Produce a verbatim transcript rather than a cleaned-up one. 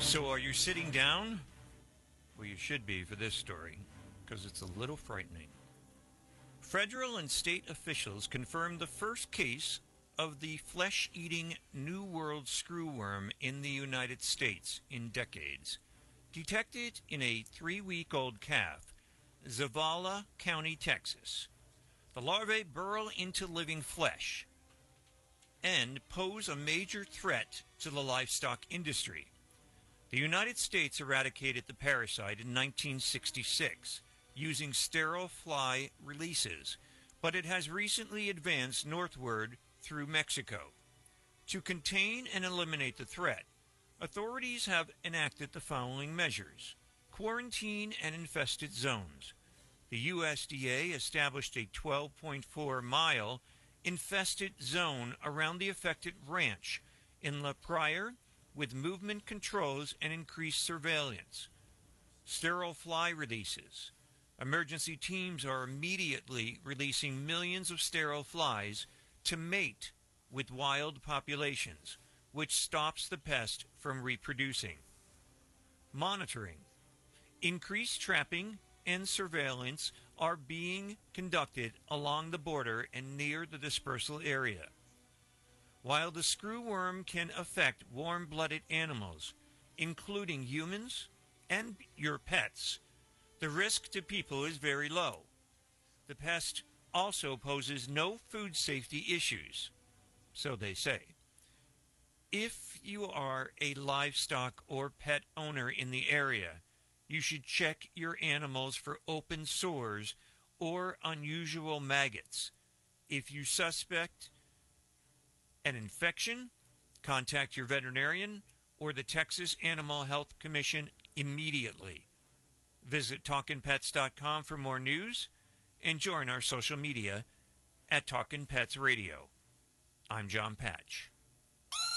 So, are you sitting down? Well, you should be for this story, because it's a little frightening. Federal and state officials confirmed the first case of the flesh-eating New World screwworm in the United States in decades, detected in a three-week-old calf, Zavala County, Texas. The larvae burrow into living flesh and pose a major threat to the livestock industry. The United States eradicated the parasite in nineteen sixty-six using sterile fly releases, but it has recently advanced northward through Mexico. To contain and eliminate the threat, authorities have enacted the following measures: quarantine and infested zones. The U S D A established a twelve point four mile infested zone around the affected ranch in La Prairie, with movement controls and increased surveillance. Sterile fly releases. Emergency teams are immediately releasing millions of sterile flies to mate with wild populations, which stops the pest from reproducing. Monitoring. Increased trapping and surveillance are being conducted along the border and near the dispersal area. While the screwworm can affect warm-blooded animals, including humans and your pets, the risk to people is very low. The pest also poses no food safety issues, so they say. If you are a livestock or pet owner in the area, you should check your animals for open sores or unusual maggots. If you suspect an infection, contact your veterinarian or the Texas Animal Health Commission immediately. Visit talkin pets dot com for more news and join our social media at Talkin' Pets Radio. I'm John Patch.